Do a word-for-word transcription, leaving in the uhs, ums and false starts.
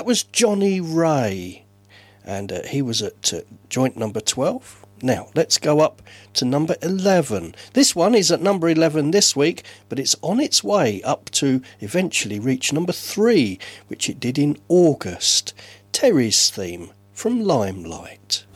that was Johnny Ray, and uh, he was at uh, joint number twelve. Now, let's go up to number eleven. This one is at number eleven this week, but it's on its way up to eventually reach number three, which it did in August. Terry's Theme from Limelight.